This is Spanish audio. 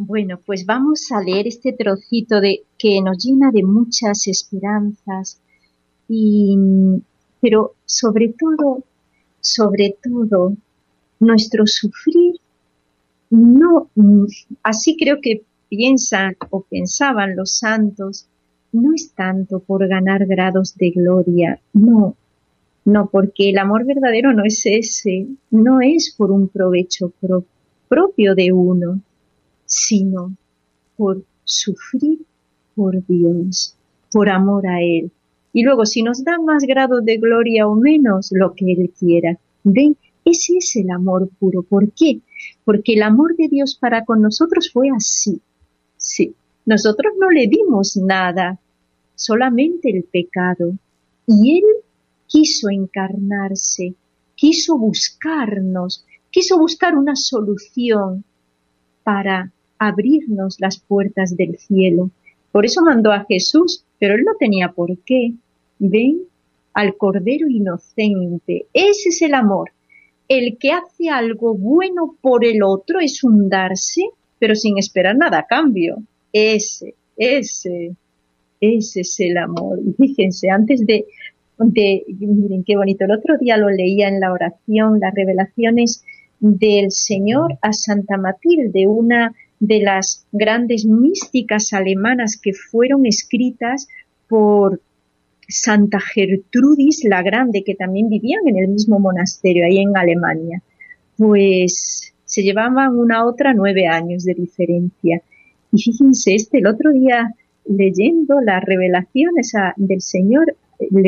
Bueno, pues vamos a leer este trocito que nos llena de muchas esperanzas y, pero sobre todo, nuestro sufrir no, así creo que piensan o pensaban los santos, no es tanto por ganar grados de gloria, no, no, porque el amor verdadero no es ese, no es por un provecho propio de uno, sino por sufrir por Dios, por amor a Él. Y luego, si nos da más grado de gloria o menos, lo que Él quiera. ¿Ven? Ese es el amor puro. ¿Por qué? Porque el amor de Dios para con nosotros fue así. Sí. Nosotros no le dimos nada, solamente el pecado. Y Él quiso encarnarse, quiso buscarnos, quiso buscar una solución para abrirnos las puertas del cielo. Por eso mandó a Jesús, pero Él no tenía por qué. ¿Ven? Al Cordero inocente. Ese es el amor. El que hace algo bueno por el otro es un darse, pero sin esperar nada a cambio. Ese es el amor. Y fíjense, antes miren qué bonito, el otro día lo leía en la oración, las revelaciones del Señor a Santa Matilde, una de las grandes místicas alemanas que fueron escritas por Santa Gertrudis la Grande, que también vivían en el mismo monasterio, ahí en Alemania. Pues se llevaban una a otra 9 años de diferencia. Y fíjense, el otro día leyendo las revelaciones del Señor,